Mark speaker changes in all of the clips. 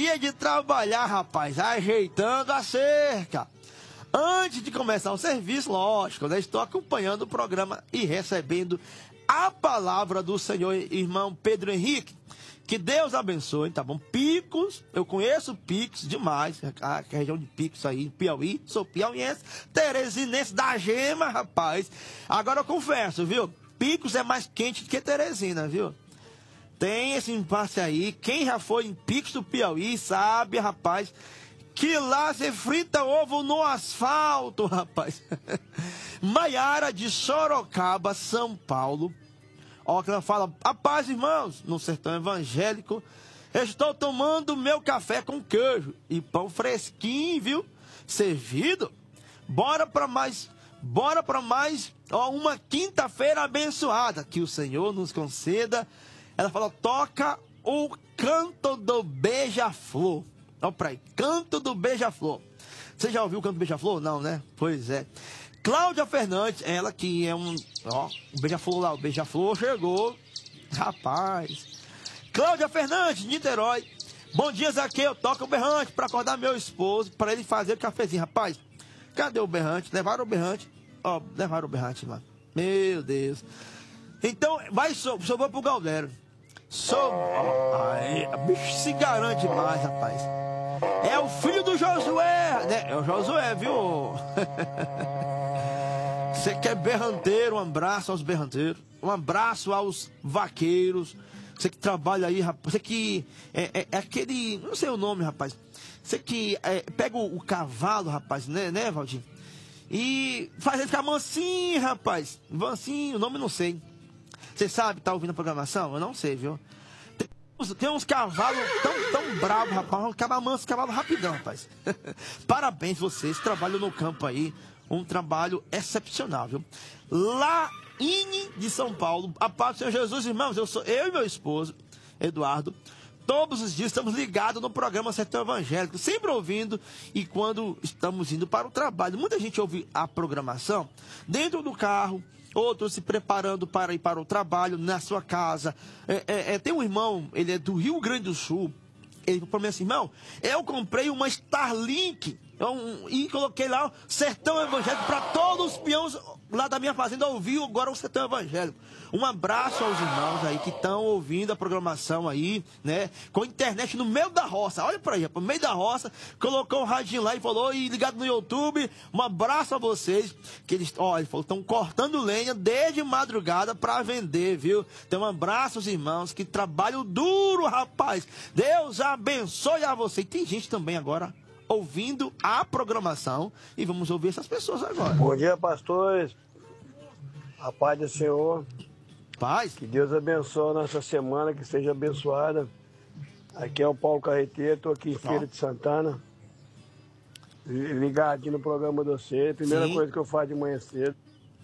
Speaker 1: dia de trabalhar, rapaz, ajeitando a cerca. Antes de começar o serviço, lógico, né? Estou acompanhando o programa e recebendo a palavra do Senhor, irmão Pedro Henrique. Que Deus abençoe, tá bom? Picos, eu conheço Picos demais, a região de Picos aí, Piauí, sou piauiense, teresinense da gema, rapaz. Agora eu confesso, viu? Picos é mais quente do que Teresina, viu? Tem esse impasse aí, quem já foi em Picos do Piauí sabe, rapaz, que lá você frita ovo no asfalto, rapaz. Maiara de Sorocaba, São Paulo. Ó, que ela fala: a paz, irmãos, no sertão evangélico, estou tomando meu café com queijo e pão fresquinho, viu? Servido. Bora para mais, ó, uma quinta-feira abençoada, que o Senhor nos conceda. Ela fala: toca o canto do beija-flor. Ó, pra aí, canto do beija-flor. Você já ouviu o canto do beija-flor? Não, né? Pois é. Cláudia Fernandes, ela que é ó, o beija-flor lá, o beija-flor chegou. Rapaz. Cláudia Fernandes, Niterói. Bom dia, Zaqueu. Toca o berrante para acordar meu esposo, para ele fazer o cafezinho. Rapaz, cadê o berrante? Levaram o berrante. Ó, levaram o berrante, mano. Meu Deus. Então, sobrou pro Galdero. Aí, a bicho se garante mais, rapaz. É o filho do Josué, né? É o Josué, viu? Você que é berranteiro, um abraço aos berranteiros. Um abraço aos vaqueiros. Você que trabalha aí, rapaz. Você que é aquele... Não sei o nome, rapaz. Você que pega o cavalo, rapaz, né, Valdir? E faz ele ficar mansinho, rapaz. Mansinho, o nome não sei. Você sabe, tá ouvindo a programação? Eu não sei, viu? Tem uns cavalos tão bravos, rapaz. Um cavalo rapidão, rapaz. Parabéns vocês, trabalham no campo aí. Um trabalho excepcional, viu? Laine de São Paulo. A paz do Senhor Jesus, irmãos. Eu e meu esposo, Eduardo, todos os dias estamos ligados no programa Sertão Evangélico, sempre ouvindo, e quando estamos indo para o trabalho. Muita gente ouve a programação dentro do carro, outros se preparando para ir para o trabalho, na sua casa. Tem um irmão, ele é do Rio Grande do Sul. Ele falou para mim assim: irmão, eu comprei uma Starlink e coloquei lá Sertão Evangélico para todos os peões lá da minha fazenda ouvir agora o Sertão Evangélico. Um abraço aos irmãos aí que estão ouvindo a programação aí, né? Com internet no meio da roça. Olha para aí, no meio da roça, colocou um radinho lá e falou, e ligado no YouTube. Um abraço a vocês, que eles, ó, ele falou, estão cortando lenha desde madrugada para vender, viu? Então um abraço aos irmãos que trabalham duro, rapaz. Deus abençoe a você. E tem gente também agora ouvindo a programação, e vamos ouvir essas pessoas agora.
Speaker 2: Bom dia, pastores. A paz do Senhor.
Speaker 1: Paz.
Speaker 2: Que Deus abençoe a nossa semana, que seja abençoada. Aqui é o Paulo Carreteiro, estou aqui em Feira de Santana, ligadinho no programa de você. Primeira coisa que eu faço de manhã cedo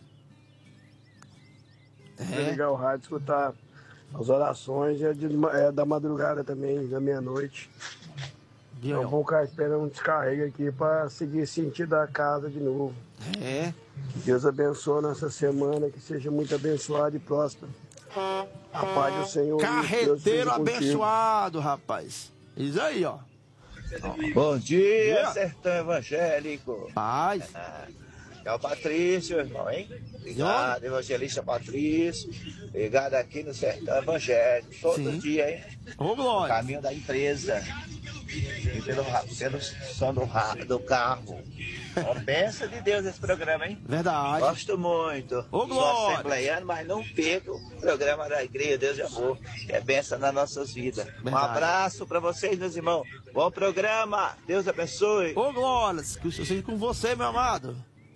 Speaker 2: é ligar o rádio, escutar as orações, é da madrugada também, da meia-noite. Eu vou ficar esperando um descarrego aqui para seguir sentido da casa de novo. Que Deus abençoe nossa semana, que seja muito abençoada e próspera. A paz do Senhor.
Speaker 1: Carreteiro abençoado, rapaz. Isso aí, ó.
Speaker 3: Bom dia, Sertão Evangélico.
Speaker 1: Paz.
Speaker 3: É o Patrício, irmão, hein? Obrigado, evangelista Patrício. Ligado aqui no Sertão Evangélico. Todo dia, hein?
Speaker 1: Ô, glória.
Speaker 3: No caminho da empresa. E pelo som do carro. Uma benção de Deus esse programa, hein?
Speaker 1: Verdade.
Speaker 3: Gosto muito.
Speaker 1: Ô,
Speaker 3: Sou
Speaker 1: glória.
Speaker 3: assembleiano, mas não perco o programa da Igreja Deus de Amor. Que é benção nas nossas vidas.
Speaker 1: Verdade.
Speaker 3: Um abraço para vocês, meus irmãos. Bom programa. Deus abençoe.
Speaker 1: Ô, glória. Que seja com você, meu amado.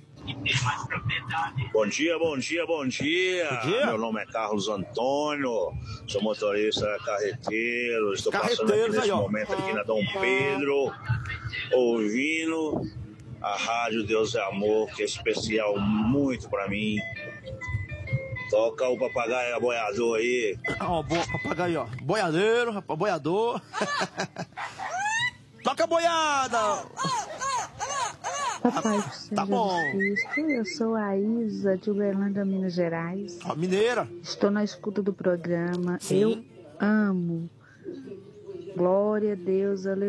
Speaker 4: Bom dia, bom dia, bom dia.
Speaker 1: Bom dia.
Speaker 4: Meu nome é Carlos Antônio, sou motorista carreteiro. Estou passando aqui nesse momento aqui na Dom Pedro, ouvindo a Rádio Deus é Amor, que é especial muito pra mim. Toca o papagaio boiador aí.
Speaker 1: Ó, papagaio, ó. Boiadeiro, rapaz, boiador. Toca a boiada.
Speaker 5: Papai do Senhor
Speaker 1: Tá bom.
Speaker 5: Jesus Cristo, eu sou a Isa de Uberlândia, Minas Gerais.
Speaker 1: Ó, mineira.
Speaker 5: Estou na escuta do programa.
Speaker 1: Sim.
Speaker 5: Eu amo. Glória a Deus, aleluia.